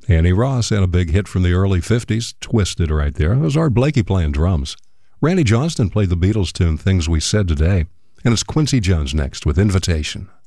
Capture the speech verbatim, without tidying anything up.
Annie Ross had a big hit from the early fifties, Twisted right there. It was Art Blakey playing drums. Randy Johnston played the Beatles tune Things We Said Today. And it's Quincy Jones next with Invitation.